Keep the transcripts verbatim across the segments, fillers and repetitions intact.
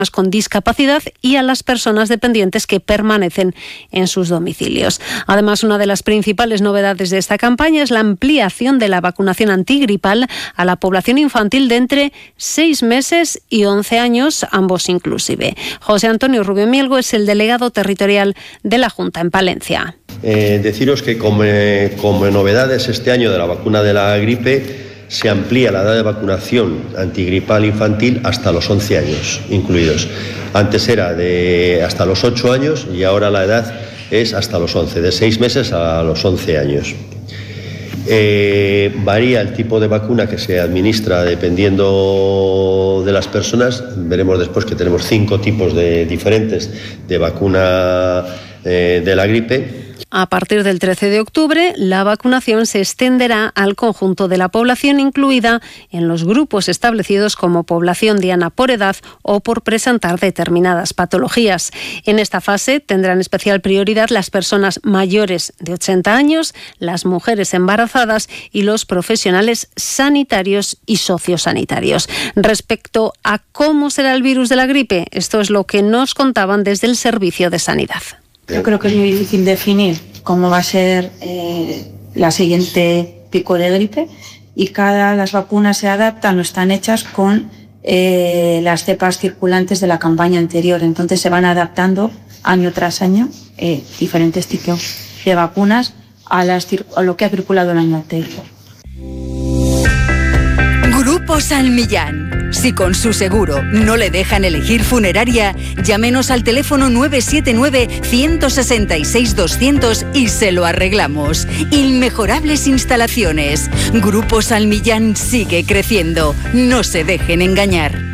con discapacidad y a las personas dependientes que permanecen en sus domicilios. Además, una de las principales novedades de esta campaña es la ampliación de la vacunación antigripal a la población infantil de entre seis meses y once años, ambos inclusive. José Antonio Rubio Mielgo es el delegado territorial de la Junta en Palencia. Eh, deciros que como, eh, como novedades este año de la vacuna de la gripe, se amplía la edad de vacunación antigripal infantil hasta los once años incluidos. Antes era de hasta los ocho años y ahora la edad es hasta los once, de seis meses a los once años. Eh, varía el tipo de vacuna que se administra dependiendo de las personas. Veremos después que tenemos cinco tipos de, diferentes de vacuna eh, de la gripe. A partir del trece de octubre, la vacunación se extenderá al conjunto de la población, incluida en los grupos establecidos como población diana por edad o por presentar determinadas patologías. En esta fase tendrán especial prioridad las personas mayores de ochenta años, las mujeres embarazadas y los profesionales sanitarios y sociosanitarios. Respecto a cómo será el virus de la gripe, esto es lo que nos contaban desde el Servicio de Sanidad. Yo creo que es muy difícil definir cómo va a ser eh, la siguiente pico de gripe, y cada las vacunas se adaptan o están hechas con eh, las cepas circulantes de la campaña anterior. Entonces se van adaptando año tras año eh, diferentes tipos de vacunas a, las, a lo que ha circulado el año anterior. Grupo San Millán. Si con su seguro no le dejan elegir funeraria, llámenos al teléfono nueve siete nueve, uno seis seis, doscientos y se lo arreglamos. Inmejorables instalaciones. Grupo San Millán sigue creciendo. No se dejen engañar.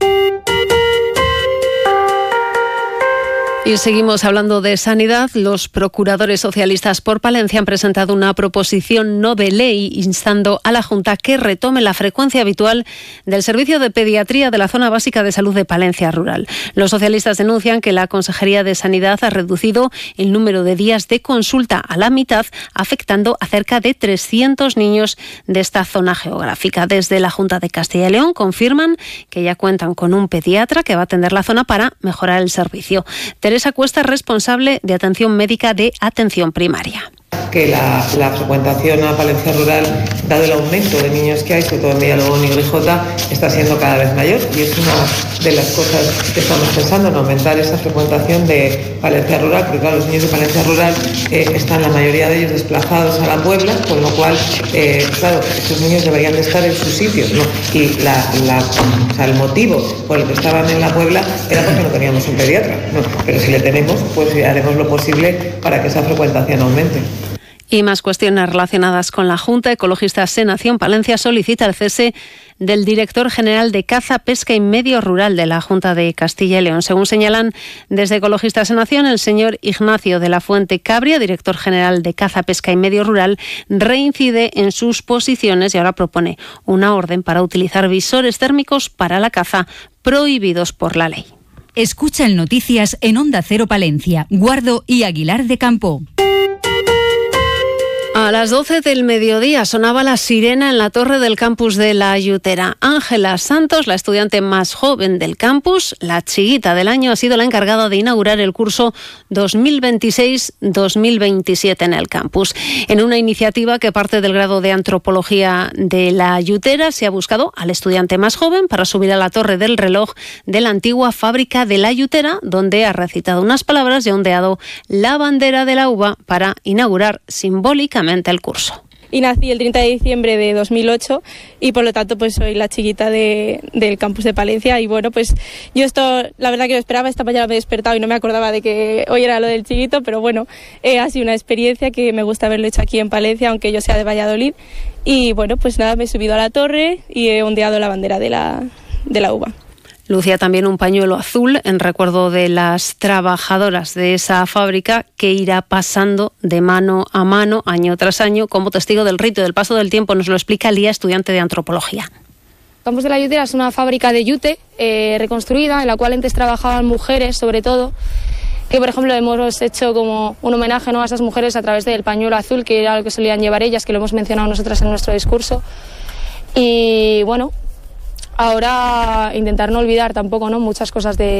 Y seguimos hablando de sanidad. Los procuradores socialistas por Palencia han presentado una proposición no de ley instando a la Junta que retome la frecuencia habitual del servicio de pediatría de la zona básica de salud de Palencia Rural. Los socialistas denuncian que la Consejería de Sanidad ha reducido el número de días de consulta a la mitad, afectando a cerca de trescientos niños de esta zona geográfica. Desde la Junta de Castilla y León confirman que ya cuentan con un pediatra que va a atender la zona para mejorar el servicio. Teresa Cuesta es responsable de atención médica de atención primaria. Que la, la frecuentación a Palencia Rural, dado el aumento de niños que hay, sobre todo en Villalobón y Grijota, está siendo cada vez mayor, y es una de las cosas que estamos pensando, en aumentar esa frecuentación de Palencia Rural, porque claro, los niños de Palencia Rural eh, están la mayoría de ellos desplazados a la Puebla, con lo cual, eh, claro, estos niños deberían de estar en sus sitios, ¿no? Y la, la, o sea, el motivo por el que estaban en la Puebla era porque no teníamos un pediatra, ¿no? Pero si le tenemos, pues haremos lo posible para que esa frecuentación aumente. Y más cuestiones relacionadas con la Junta. Ecologistas en Acción Palencia solicita el cese del director general de Caza, Pesca y Medio Rural de la Junta de Castilla y León. Según señalan desde Ecologistas en Acción, el señor Ignacio de la Fuente Cabria, director general de Caza, Pesca y Medio Rural, reincide en sus posiciones y ahora propone una orden para utilizar visores térmicos para la caza prohibidos por la ley. Escucha el Noticias en Onda Cero Palencia, Guardo y Aguilar de Campo. A las doce del mediodía sonaba la sirena en la torre del campus de La Ayutera. Ángela Santos, la estudiante más joven del campus, la chiquita del año, ha sido la encargada de inaugurar el curso dos mil veintiséis dos mil veintisiete en el campus. En una iniciativa que parte del grado de Antropología de La Ayutera, se ha buscado al estudiante más joven para subir a la torre del reloj de la antigua fábrica de La Ayutera, donde ha recitado unas palabras y ha ondeado la bandera de la uva para inaugurar simbólicamente el curso. Y nací el treinta de diciembre de dos mil ocho y por lo tanto pues soy la chiquita de, del campus de Palencia. Y bueno, pues yo esto la verdad que lo esperaba. Esta mañana me he despertado y no me acordaba de que hoy era lo del chiquito, pero bueno, eh, ha sido una experiencia que me gusta haberlo hecho aquí en Palencia, aunque yo sea de Valladolid. Y bueno, pues nada, me he subido a la torre y he ondeado la bandera de la, de la uva. Lucía también un pañuelo azul en recuerdo de las trabajadoras de esa fábrica, que irá pasando de mano a mano, año tras año, como testigo del rito y del paso del tiempo. Nos lo explica Lía, estudiante de Antropología. El campus de La Ayutera es una fábrica de yute eh, reconstruida, en la cual antes trabajaban mujeres, sobre todo. Que, por ejemplo, hemos hecho como un homenaje, ¿no?, a esas mujeres a través del pañuelo azul, que era lo que solían llevar ellas, que lo hemos mencionado nosotras en nuestro discurso. Y bueno, ahora intentar no olvidar tampoco, ¿no?, muchas cosas de